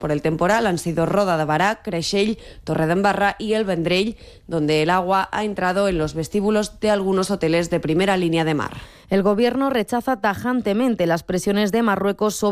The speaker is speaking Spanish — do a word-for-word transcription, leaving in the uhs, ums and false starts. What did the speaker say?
por el temporal han sido Roda de Bará, Creixell, Torredembarra y El Vendrell, donde el agua ha entrado en los vestíbulos de algunos hoteles de primera línea de mar. El Gobierno rechaza tajantemente las presiones de Marruecos sobre